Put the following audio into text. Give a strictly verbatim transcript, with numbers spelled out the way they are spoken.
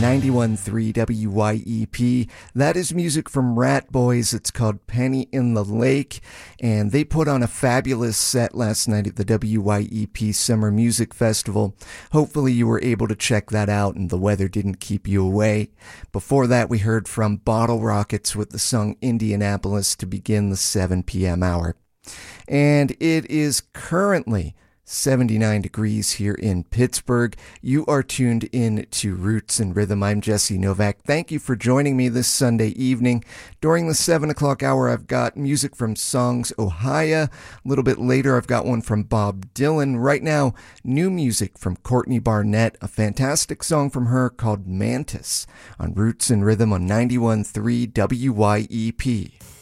ninety-one point three W Y E P. That is music from Rat Boys. It's called Penny in the Lake, and they put on a fabulous set last night at the W Y E P Summer Music Festival. Hopefully you were able to check that out and the weather didn't keep you away. Before that, we heard from Bottle Rockets with the song Indianapolis to begin the seven p.m. hour. And it is currently seventy-nine degrees here in Pittsburgh. You are tuned in to Roots and Rhythm. I'm Jesse Novak. Thank you for joining me this Sunday evening. During the seven o'clock hour, I've got music from Songs Ohia. A little bit later, I've got one from Bob Dylan. Right now, new music from Courtney Barnett, a fantastic song from her called Mantis on Roots and Rhythm on ninety-one point three W Y E P.